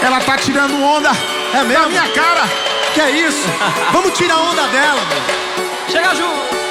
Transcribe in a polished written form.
Ela tá tirando onda. É mesmo? Na minha cara. Que é isso? Vamos tirar onda dela, meu. Chega junto.